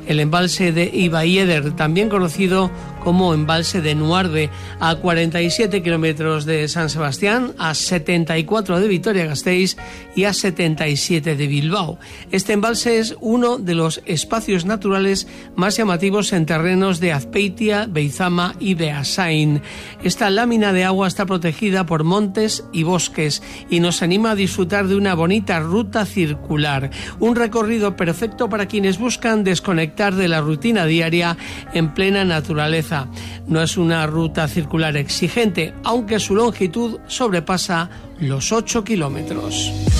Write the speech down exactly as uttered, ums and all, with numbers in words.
el embalse de Ibaieder, también conocido como embalse de Nuarde, a cuarenta y siete kilómetros de San Sebastián, a setenta y cuatro de Vitoria-Gasteiz y a setenta y siete de Bilbao. Este embalse es uno de los espacios naturales más llamativos en terrenos de Azpeitia, Beizama y Beasain. Esta lámina de agua está protegida por montes y bosques y nos anima a disfrutar de una bonita ruta circular, un recorrido perfecto para quienes buscan desconectar de la rutina diaria en plena naturaleza. No es una ruta circular exigente, aunque su longitud sobrepasa los ocho kilómetros.